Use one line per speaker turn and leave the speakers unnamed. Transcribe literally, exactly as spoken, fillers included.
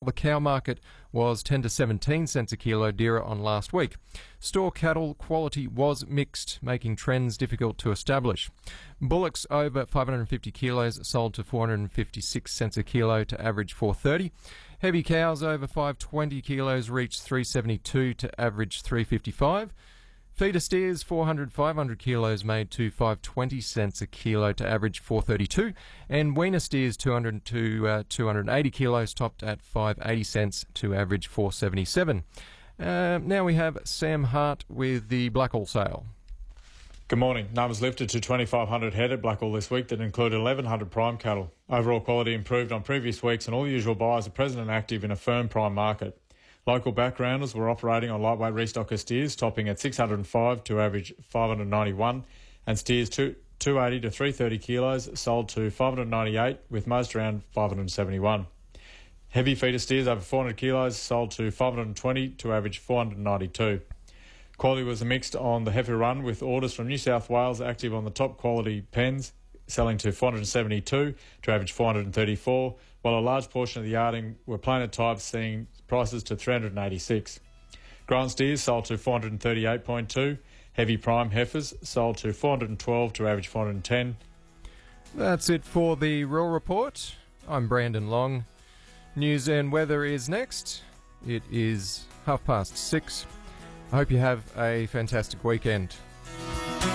The cow market was ten to seventeen cents a kilo dearer on last week. Store cattle quality was mixed, making trends difficult to establish. Bullocks over five hundred fifty kilos sold to four hundred fifty-six cents a kilo to average four thirty. Heavy cows over five hundred twenty kilos reached three seventy-two to average three fifty-five. Feeder steers four hundred five hundred kilos made to five hundred twenty cents a kilo to average four thirty-two, and weaner steers two hundred to uh, two hundred eighty kilos topped at five hundred eighty cents to average four seventy-seven. Uh, now we have Sam Hart with the Blackall sale.
Good morning. Numbers lifted to twenty-five hundred head at Blackall this week that included eleven hundred prime cattle. Overall quality improved on previous weeks and all usual buyers are present and active in a firm prime market. Local backgrounders were operating on lightweight restocker steers, topping at six hundred five to average five hundred ninety-one, and steers two hundred eighty to three hundred thirty kilos sold to five hundred ninety-eight, with most around five hundred seventy-one. Heavy feeder steers over four hundred kilos sold to five hundred twenty to average four hundred ninety-two. Quality was mixed on the heifer run, with orders from New South Wales active on the top quality pens, selling to four hundred seventy-two to average four hundred thirty-four, while a large portion of the yarding were plainer types, seeing prices to three hundred eighty-six. Grown steers sold to four hundred thirty-eight point two. Heavy prime heifers sold to four hundred twelve to average four hundred ten.
That's it for the Rural Report. I'm Brandon Long. News and weather is next. It is half past six. I hope you have a fantastic weekend.